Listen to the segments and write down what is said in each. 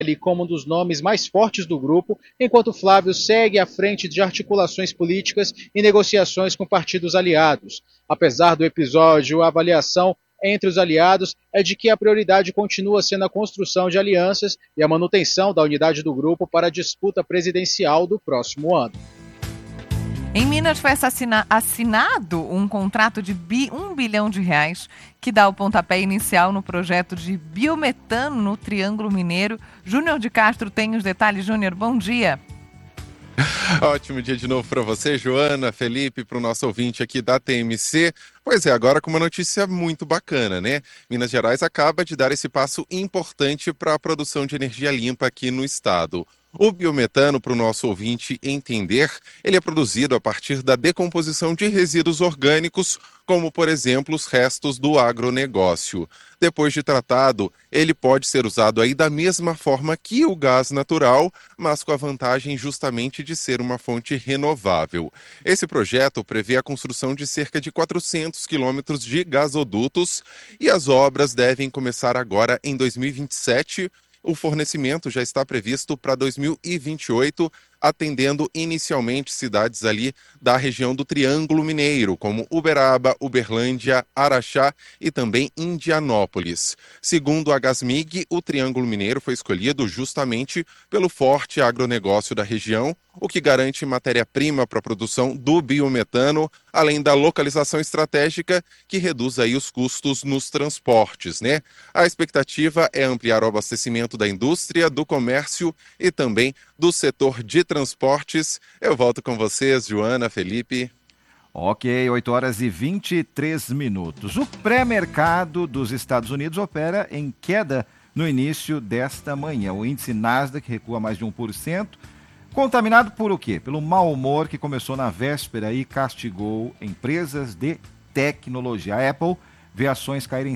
ele como um dos nomes mais fortes do grupo, enquanto Flávio segue à frente de articulações políticas e negociações com partidos aliados. Apesar do episódio, a avaliação entre os aliados é de que a prioridade continua sendo a construção de alianças e a manutenção da unidade do grupo para a disputa presidencial do próximo ano. Em Minas foi assinado um contrato de R$1 bilhão que dá o pontapé inicial no projeto de biometano no Triângulo Mineiro. Júnior de Castro tem os detalhes. Júnior, bom dia. Ótimo dia de novo para você, Joana, Felipe, para o nosso ouvinte aqui da TMC. Pois é, agora com uma notícia muito bacana, né? Minas Gerais acaba de dar esse passo importante para a produção de energia limpa aqui no estado. O biometano, para o nosso ouvinte entender, ele é produzido a partir da decomposição de resíduos orgânicos, como, por exemplo, os restos do agronegócio. Depois de tratado, ele pode ser usado aí da mesma forma que o gás natural, mas com a vantagem justamente de ser uma fonte renovável. Esse projeto prevê a construção de cerca de 400 quilômetros de gasodutos e as obras devem começar agora em 2027. O fornecimento já está previsto para 2028, atendendo inicialmente cidades ali da região do Triângulo Mineiro, como Uberaba, Uberlândia, Araxá e também Indianópolis. Segundo a Gasmig, o Triângulo Mineiro foi escolhido justamente pelo forte agronegócio da região, o que garante matéria-prima para a produção do biometano, além da localização estratégica que reduz aí os custos nos transportes, né? A expectativa é ampliar o abastecimento da indústria, do comércio e também do setor de transportes. Eu volto com vocês, Joana, Felipe. Ok, 8 horas e 23 minutos. O pré-mercado dos Estados Unidos opera em queda no início desta manhã. O índice Nasdaq recua mais de 1%. Contaminado por o quê? Pelo mau humor que começou na véspera e castigou empresas de tecnologia. A Apple vê ações caírem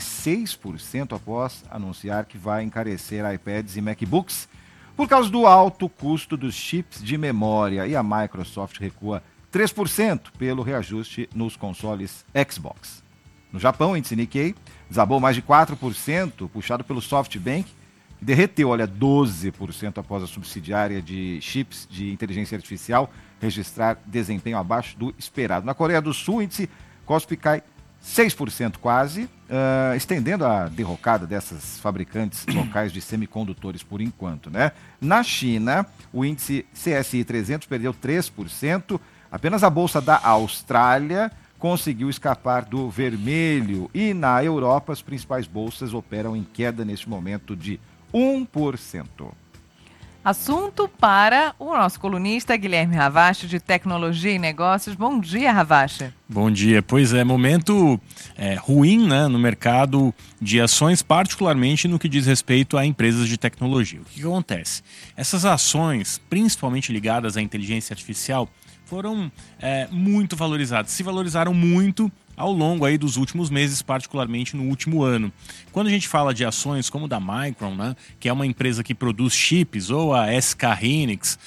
6% após anunciar que vai encarecer iPads e MacBooks por causa do alto custo dos chips de memória. E a Microsoft recua 3% pelo reajuste nos consoles Xbox. No Japão, o índice Nikkei desabou mais de 4%, puxado pelo SoftBank, que derreteu, 12% após a subsidiária de chips de inteligência artificial registrar desempenho abaixo do esperado. Na Coreia do Sul, o índice Kospi cai 6% quase, estendendo a derrocada dessas fabricantes locais de semicondutores por enquanto, né? Na China, o índice CSI 300 perdeu 3%, apenas a bolsa da Austrália conseguiu escapar do vermelho e na Europa as principais bolsas operam em queda neste momento de 1%. Assunto para o nosso colunista Guilherme Ravache, de Tecnologia e Negócios. Bom dia, Ravache. Bom dia. Pois é, momento ruim, né, no mercado de ações, particularmente no que diz respeito a empresas de tecnologia. O que acontece? Essas ações, principalmente ligadas à inteligência artificial, foram muito valorizadas. Se valorizaram muito ao longo aí dos últimos meses, particularmente no último ano. Quando a gente fala de ações como da Micron, né, que é uma empresa que produz chips, ou a SK Hynix,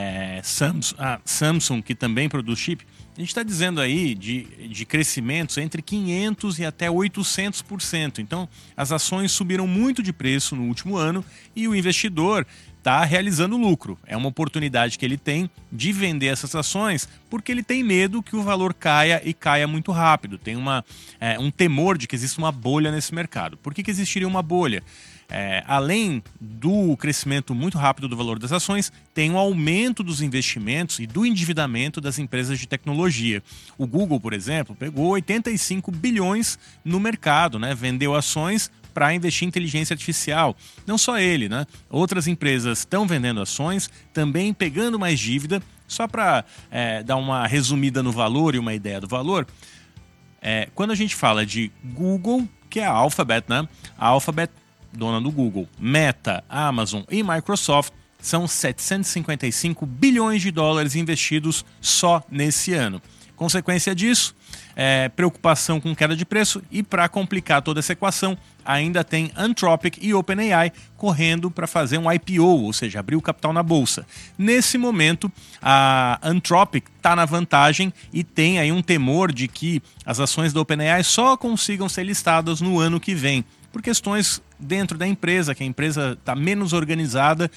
Samsung, que também produz chip, a gente está dizendo aí de crescimentos entre 500% e até 800%. Então, as ações subiram muito de preço no último ano e o investidor está realizando lucro. É uma oportunidade que ele tem de vender essas ações porque ele tem medo que o valor caia e caia muito rápido. Tem um temor de que exista uma bolha nesse mercado. Por que existiria uma bolha? Além do crescimento muito rápido do valor das ações, tem um aumento dos investimentos e do endividamento das empresas de tecnologia. O Google, por exemplo, pegou 85 bilhões no mercado, né? Vendeu ações para investir em inteligência artificial. Não só ele, né? Outras empresas estão vendendo ações, também pegando mais dívida. Só para dar uma resumida no valor e uma ideia do valor, quando a gente fala de Google, que é a Alphabet, né? A Alphabet, dona do Google, Meta, Amazon e Microsoft, são 755 bilhões de dólares investidos só nesse ano. Consequência disso, preocupação com queda de preço e, para complicar toda essa equação, ainda tem Anthropic e OpenAI correndo para fazer um IPO, ou seja, abrir o capital na bolsa. Nesse momento, a Anthropic está na vantagem e tem aí um temor de que as ações da OpenAI só consigam ser listadas no ano que vem. por questões dentro da empresa, que a empresa está menos organizada